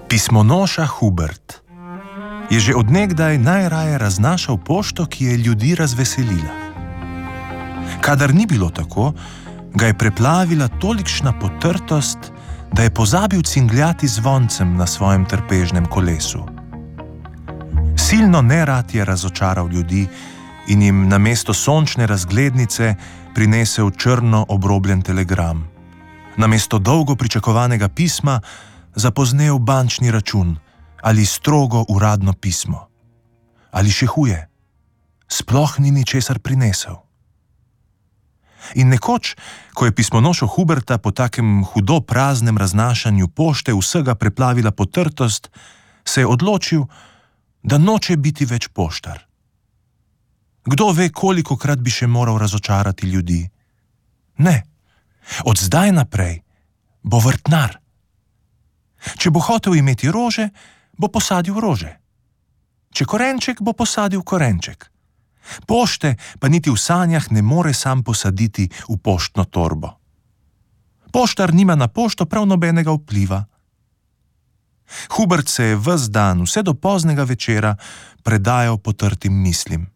Pismonoša Hubert je že odnegdaj najraje raznašal pošto, ki je ljudi razveselila. Kadar ni bilo tako, ga je preplavila tolikšna potrtost, da je pozabil cingljati zvoncem na svojem trpežnem kolesu. Silno nerad je razočaral ljudi in jim namesto sončne razglednice prinesel črno obrobljen telegram. Namesto dolgo pričakovanega pisma zapoznel bančni račun ali strogo uradno pismo. Ali še huje, sploh ni ničesar prinesel. In nekoč, ko je pismonošo Huberta po takem hudo praznem raznašanju pošte vsega preplavila potrtost, se je odločil, da noče biti več poštar. Kdo ve, kolikokrat bi še moral razočarati ljudi? Ne, od zdaj naprej bo vrtnar. Če bo hotel imeti rože, bo posadil rože. Če korenček, bo posadil korenček. Pošte pa niti v sanjah ne more sam posaditi v poštno torbo. Poštar nima na pošto prav nobenega vpliva. Hubert se je ves dan, vse do poznega večera, predajal potrtim mislim.